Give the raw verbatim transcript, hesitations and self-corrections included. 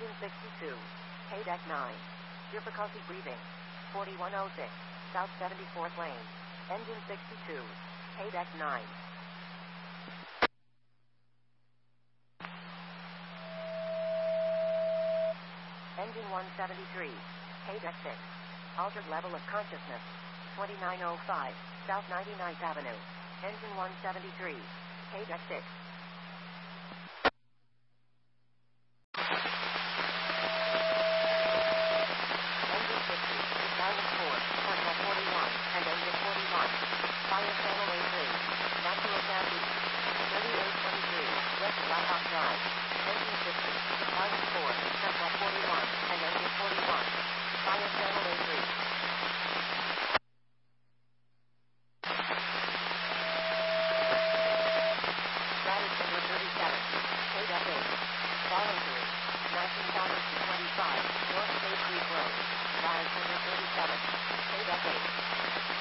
Engine sixty-two. Paydeck nine. Difficulty breathing. forty-one oh six. South seventy-fourth lane. Engine sixty-two. Paydeck nine. Engine one seventy-three. Paydeck six. Altered level of consciousness. twenty-nine oh five. South ninety-ninth Avenue. Engine one seventy-three. Paydeck six. Engine fifty. Italian four. Terminal forty-one. And engine forty-one. Fire channel A three. Natural gas east. thirty-eight twenty-three. West Blackhawk Drive. Engine fifty. Italian four. Terminal forty-one. And engine forty-one. Fire channel A three. Number thirty-seven. Paydeck eight. Voluntary. nineteen thousand twenty-five. North State Creek Road. Rise number thirty-seven. Paydeck eight.